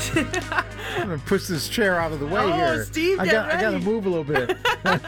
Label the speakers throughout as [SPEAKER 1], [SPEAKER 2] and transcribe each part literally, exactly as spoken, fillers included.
[SPEAKER 1] I'm going to push this chair out of the way
[SPEAKER 2] Oh,
[SPEAKER 1] here.
[SPEAKER 2] Steve,
[SPEAKER 1] I
[SPEAKER 2] get
[SPEAKER 1] got, I got to
[SPEAKER 2] ready.
[SPEAKER 1] move a little bit.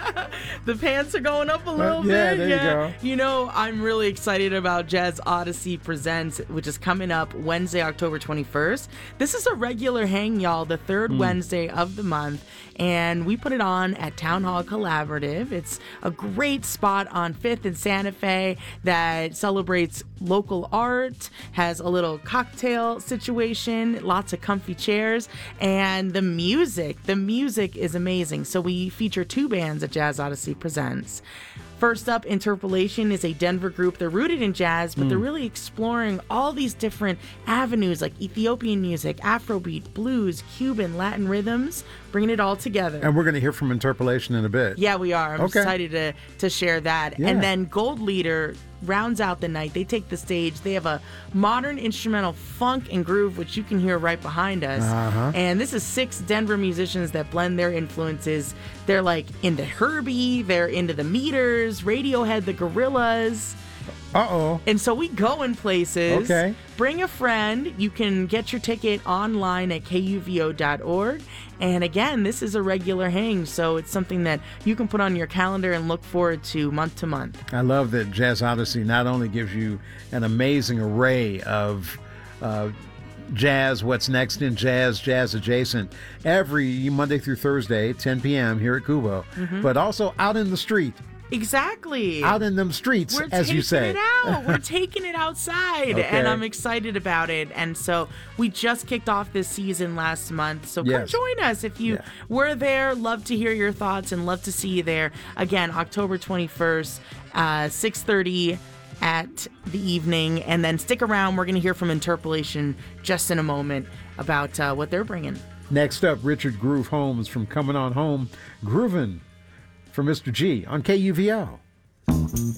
[SPEAKER 2] The pants are going up a little
[SPEAKER 1] Uh, yeah,
[SPEAKER 2] bit.
[SPEAKER 1] there you go.
[SPEAKER 2] You know, I'm really excited about Jazz Odyssey Presents, which is coming up Wednesday, October twenty-first. This is a regular hang, y'all, the third
[SPEAKER 1] Hmm.
[SPEAKER 2] Wednesday of the month. And we put it on at Town Hall Collaborative. It's a great spot on fifth and Santa Fe that celebrates local art, has a little cocktail situation, lots of comfy chairs, and the music. The music is amazing. So we feature two bands at Jazz Odyssey Presents. First up, Interpolation is a Denver group. They're rooted in jazz, but they're really exploring all these different avenues like Ethiopian music, Afrobeat, blues, Cuban, Latin rhythms, bringing it all together.
[SPEAKER 1] And we're going to hear from Interpolation in a bit.
[SPEAKER 2] Yeah, we are. I'm
[SPEAKER 1] Okay.
[SPEAKER 2] excited to, to share that.
[SPEAKER 1] Yeah.
[SPEAKER 2] And then Gold Leader rounds out the night. They take the stage. They have a modern instrumental funk and groove, which you can hear right behind us.
[SPEAKER 1] Uh-huh.
[SPEAKER 2] And this is six Denver musicians that blend their influences. They're like into Herbie, they're into the Meters, Radiohead, the Gorillas.
[SPEAKER 1] Uh-oh.
[SPEAKER 2] And so we go in places.
[SPEAKER 1] Okay.
[SPEAKER 2] Bring a friend. You can get your ticket online at K U V O dot org. And again, this is a regular hang, so it's something that you can put on your calendar and look forward to month to month.
[SPEAKER 1] I love that Jazz Odyssey not only gives you an amazing array of uh, jazz, what's next in jazz, jazz adjacent, every Monday through Thursday, ten p.m. here at Kubo,
[SPEAKER 2] Mm-hmm.
[SPEAKER 1] but also out in the street,
[SPEAKER 2] Exactly.
[SPEAKER 1] out in them streets,
[SPEAKER 2] We're
[SPEAKER 1] as
[SPEAKER 2] taking
[SPEAKER 1] you say.
[SPEAKER 2] it out. We're taking it outside,
[SPEAKER 1] Okay.
[SPEAKER 2] and I'm excited about it. And so we just kicked off this season last month. So come
[SPEAKER 1] Yes.
[SPEAKER 2] join us if you
[SPEAKER 1] Yeah.
[SPEAKER 2] were there. Love to hear your thoughts and love to see you there. Again, October twenty-first, uh, six thirty at the evening, and then stick around. We're going to hear from Interpolation just in a moment about uh, what they're bringing.
[SPEAKER 1] Next up, Richard Groove Holmes from Coming On Home, Groovin' for Mister G on K U V O.